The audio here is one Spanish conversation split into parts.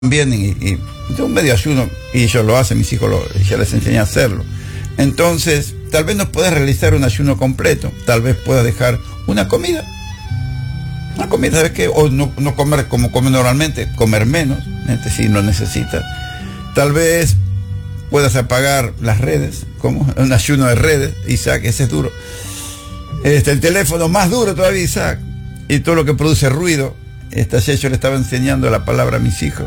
vienen y de un medio ayuno, y ellos lo hacen, mis hijos ya les enseñé a hacerlo. Entonces, tal vez no puedas realizar un ayuno completo, tal vez puedas dejar una comida, ¿sabes qué? O no comer como comes normalmente, comer menos, si lo necesitas. Tal vez puedas apagar las redes, como un ayuno de redes, Isaac, ese es duro. El teléfono más duro todavía, Isaac, y todo lo que produce ruido. Ayer yo le estaba enseñando la palabra a mis hijos,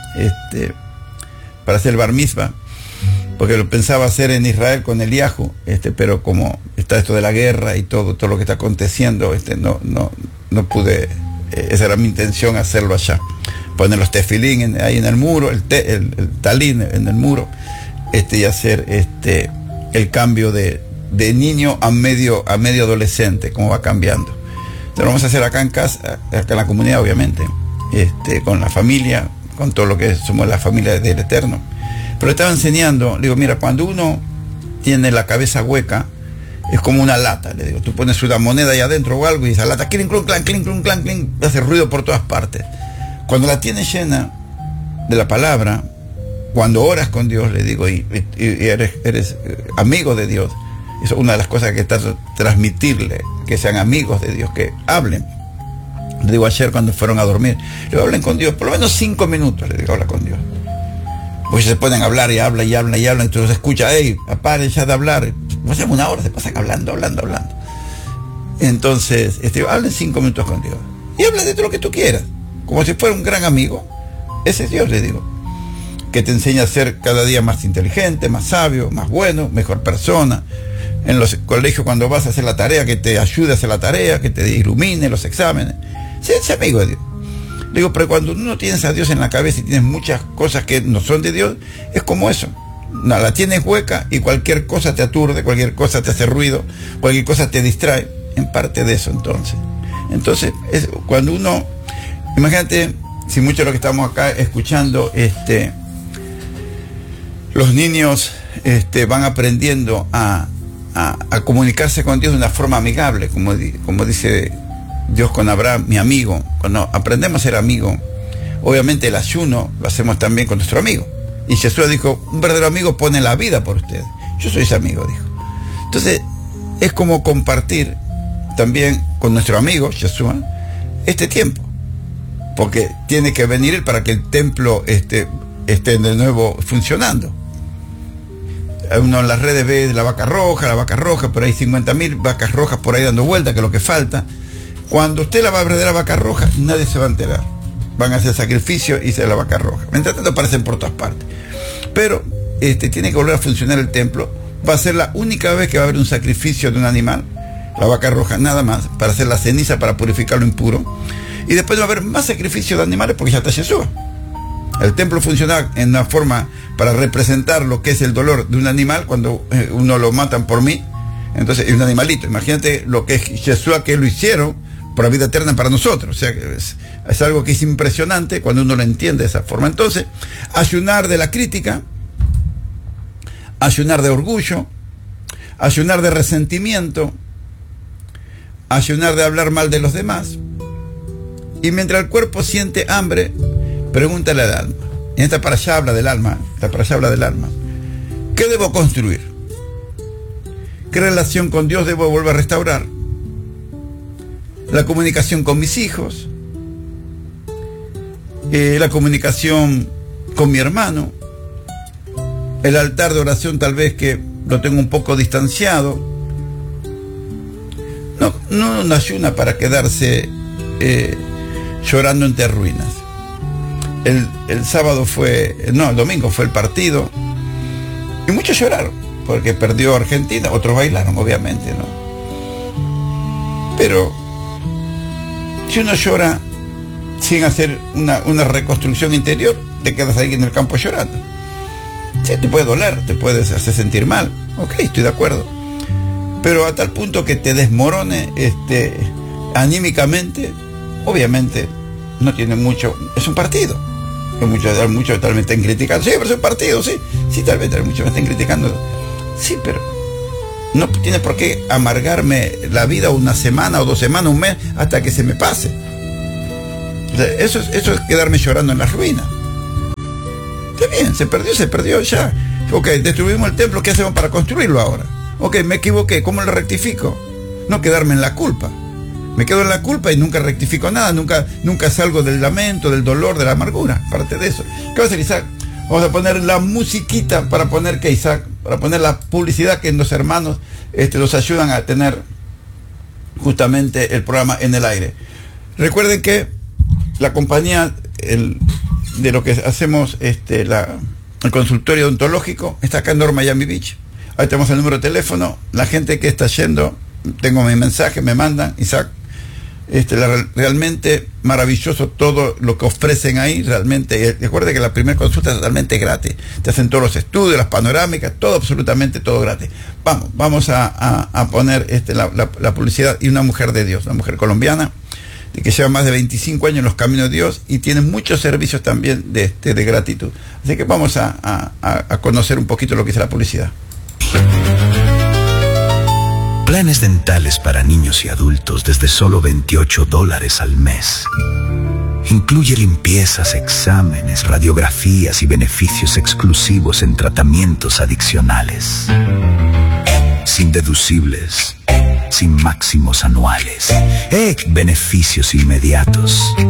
para hacer el bar mitzvah, porque lo pensaba hacer en Israel con Eliahu, pero como está esto de la guerra y todo lo que está aconteciendo, no pude, esa era mi intención, hacerlo allá. Poner los tefilín ahí en el muro, el talín en el muro, y hacer el cambio de niño a medio adolescente, cómo va cambiando. Entonces lo vamos a hacer acá en casa, acá en la comunidad, obviamente, con la familia, con todo lo que somos la familia del Eterno. Pero estaba enseñando, le digo, mira, cuando uno tiene la cabeza hueca, es como una lata, le digo, tú pones una moneda ahí adentro o algo y esa lata, clink, clink, clink, clink, clink, clink, hace ruido por todas partes. Cuando la tienes llena de la palabra, cuando oras con Dios, le digo, y eres amigo de Dios, eso es una de las cosas que está transmitirle, que sean amigos de Dios, que hablen. Le digo ayer cuando fueron a dormir, le digo, hablen con Dios, por lo menos 5 minutos, le digo, habla con Dios. Pues se pueden hablar y hablan, entonces escucha, hey, paren ya de hablar, hacemos una hora, se pasan hablando. Entonces, hablen 5 minutos con Dios, y habla de todo lo que tú quieras, como si fuera un gran amigo. Ese es Dios, le digo, que te enseña a ser cada día más inteligente, más sabio, más bueno, mejor persona. En los colegios, cuando vas a hacer la tarea, que te ayude a hacer la tarea, que te ilumine los exámenes. Sé amigo de Dios. Le digo, pero cuando uno tienes a Dios en la cabeza y tienes muchas cosas que no son de Dios, es como eso. No, la tienes hueca y cualquier cosa te aturde, cualquier cosa te hace ruido, cualquier cosa te distrae. En parte de eso, entonces es cuando uno, imagínate, si mucho de lo que estamos acá escuchando, los niños van aprendiendo a comunicarse con Dios de una forma amigable, como dice Dios con Abraham, mi amigo. Cuando aprendemos a ser amigos, obviamente el ayuno lo hacemos también con nuestro amigo. Y Jesús dijo, un verdadero amigo pone la vida por ustedes. Yo soy ese amigo, dijo. Entonces, es como compartir también con nuestro amigo Jesús este tiempo. Porque tiene que venir él para que el templo esté de nuevo funcionando. Uno en las redes ve la vaca roja, por ahí 50.000 vacas rojas por ahí dando vueltas, que es lo que falta. Cuando usted la va a perder la vaca roja, nadie se va a enterar. Van a hacer sacrificio y se la vaca roja. Mientras tanto aparecen por todas partes. Pero tiene que volver a funcionar el templo. Va a ser la única vez que va a haber un sacrificio de un animal, la vaca roja, nada más, para hacer la ceniza, para purificar lo impuro. Y después va a haber más sacrificios de animales porque ya está Jesús. El templo funciona en una forma para representar lo que es el dolor de un animal cuando uno lo matan por mí. Entonces, es un animalito. Imagínate lo que es Jesús, que lo hicieron por la vida eterna para nosotros. O sea, es algo que es impresionante cuando uno lo entiende de esa forma. Entonces, ayunar de la crítica, ayunar de orgullo, ayunar de resentimiento, ayunar de hablar mal de los demás. Y mientras el cuerpo siente hambre, pregúntale al alma. En esta parashá habla del alma. ¿Qué debo construir? ¿Qué relación con Dios debo volver a restaurar? La comunicación con mis hijos, la comunicación con mi hermano, el altar de oración tal vez que lo tengo un poco distanciado. No ayuna para quedarse llorando entre ruinas. El domingo fue el partido y muchos lloraron porque perdió Argentina, otros bailaron, obviamente, ¿no? Pero si uno llora sin hacer una reconstrucción interior, te quedas ahí en el campo llorando. Sí, te puede doler, te puedes hacer sentir mal, ok, estoy de acuerdo, pero a tal punto que te desmorone anímicamente, obviamente no tiene mucho. Es un partido. Muchos tal vez estén criticando. Sí, pero es un partido, sí. Sí, tal vez muchos me estén criticando. Sí, pero no tiene por qué amargarme la vida una semana o 2 semanas, un mes, hasta que se me pase. O sea, eso es quedarme llorando en la ruina. Está bien, se perdió ya. Ok, destruimos el templo, ¿qué hacemos para construirlo ahora? Ok, me equivoqué, ¿cómo lo rectifico? No quedarme en la culpa. Me quedo en la culpa y nunca rectifico nada, nunca salgo del lamento, del dolor, de la amargura. Aparte de eso. ¿Qué va a hacer Isaac? Vamos a poner la musiquita para poner que Isaac, para poner la publicidad que los hermanos los ayudan a tener justamente el programa en el aire. Recuerden que la compañía de lo que hacemos, el consultorio odontológico está acá en North Miami Beach. Ahí tenemos el número de teléfono. La gente que está yendo, tengo mi mensaje, me mandan, Isaac, realmente maravilloso todo lo que ofrecen ahí, realmente. Recuerden que la primera consulta es totalmente gratis. Te hacen todos los estudios, las panorámicas, todo, absolutamente todo gratis. Vamos a poner la publicidad. Y una mujer de Dios, una mujer colombiana, que lleva más de 25 años en los caminos de Dios y tiene muchos servicios también de gratitud. Así que vamos a conocer un poquito lo que es la publicidad. Planes dentales para niños y adultos desde solo $28 al mes. Incluye limpiezas, exámenes, radiografías y beneficios exclusivos en tratamientos adicionales. Sin deducibles, sin máximos anuales. Beneficios inmediatos.